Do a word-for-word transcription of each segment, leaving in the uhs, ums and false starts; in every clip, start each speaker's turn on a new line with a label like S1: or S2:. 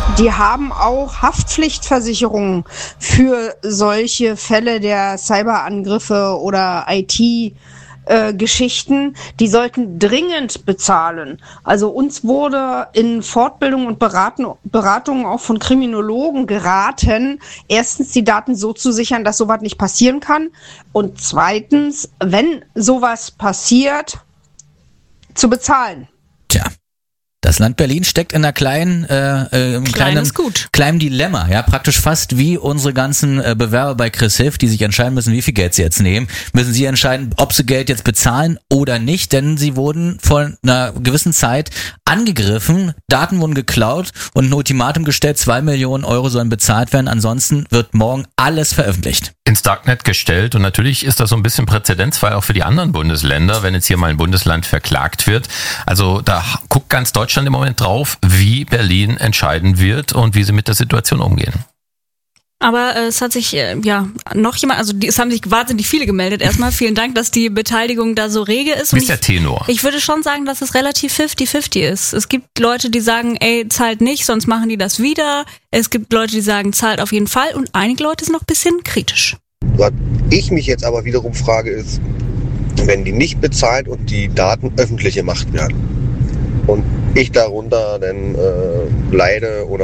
S1: Die haben auch Haftpflichtversicherungen für solche Fälle der Cyberangriffe oder I T Äh, Geschichten, die sollten dringend bezahlen. Also uns wurde in Fortbildung und Beraten, Beratungen auch von Kriminologen geraten, erstens die Daten so zu sichern, dass sowas nicht passieren kann und zweitens, wenn sowas passiert, zu bezahlen.
S2: Tja. Das Land Berlin steckt in einer kleinen, äh, äh, kleinen, kleinen Dilemma, ja, praktisch fast wie unsere ganzen äh, Bewerber bei Chris Hilf, die sich entscheiden müssen, wie viel Geld sie jetzt nehmen, müssen sie entscheiden, ob sie Geld jetzt bezahlen oder nicht, denn sie wurden vor einer gewissen Zeit angegriffen, Daten wurden geklaut und ein Ultimatum gestellt, zwei Millionen Euro sollen bezahlt werden, ansonsten wird morgen alles veröffentlicht.
S3: Ins Darknet gestellt und natürlich ist das so ein bisschen Präzedenzfall auch für die anderen Bundesländer, wenn jetzt hier mal ein Bundesland verklagt wird. Also da guckt ganz Deutschland im Moment drauf, wie Berlin entscheiden wird und wie sie mit der Situation umgehen.
S4: Aber äh, es hat sich, äh, ja, noch jemand, also die, es haben sich wahnsinnig viele gemeldet. Erstmal vielen Dank, dass die Beteiligung da so rege ist.
S3: Wie ist der Tenor?
S4: Ich, ich würde schon sagen, dass es relativ fifty fifty ist. Es gibt Leute, die sagen, ey, zahlt nicht, sonst machen die das wieder. Es gibt Leute, die sagen, zahlt auf jeden Fall. Und einige Leute sind noch ein bisschen kritisch.
S5: Was ich mich jetzt aber wiederum frage ist, wenn die nicht bezahlt und die Daten öffentlich gemacht werden und ich darunter dann äh, leide oder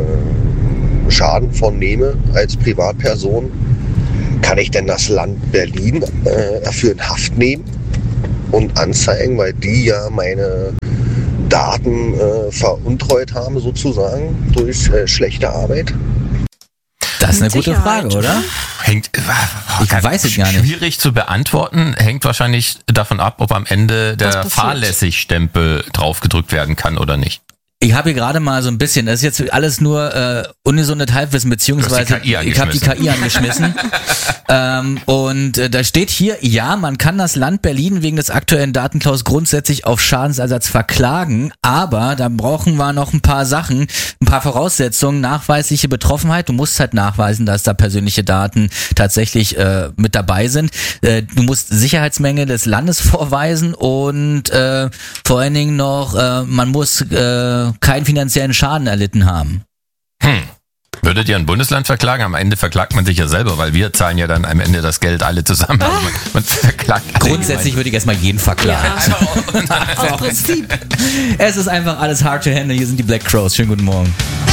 S5: äh, Schaden von nehme als Privatperson, kann ich denn das Land Berlin äh, dafür in Haft nehmen und anzeigen, weil die ja meine Daten äh, veruntreut haben sozusagen durch äh, schlechte Arbeit?
S2: Das ist eine gute Frage, oder?
S3: Hängt,
S2: ich weiß es gar nicht.
S3: Schwierig zu beantworten, hängt wahrscheinlich davon ab, ob am Ende der Fahrlässigstempel draufgedrückt werden kann oder nicht.
S2: Ich habe hier gerade mal so ein bisschen, das ist jetzt alles nur äh, ungesundes Halbwissen, beziehungsweise ich habe die K I angeschmissen. ähm, und äh, da steht hier, ja, man kann das Land Berlin wegen des aktuellen Datenklaus grundsätzlich auf Schadensersatz verklagen, aber da brauchen wir noch ein paar Sachen, ein paar Voraussetzungen, nachweisliche Betroffenheit. Du musst halt nachweisen, dass da persönliche Daten tatsächlich äh, mit dabei sind. Äh, du musst Sicherheitsmängel des Landes vorweisen und äh, vor allen Dingen noch, äh, man muss äh, keinen finanziellen Schaden erlitten haben.
S3: Hm. Würdet ihr ein Bundesland verklagen? Am Ende verklagt man sich ja selber, weil wir zahlen ja dann am Ende das Geld alle zusammen. Also man, man verklagt alle.
S2: Grundsätzlich würde ich erstmal jeden verklagen. Ja. Aus Prinzip. Es ist einfach alles hard to handle. Hier sind die Black Crows. Schönen guten Morgen.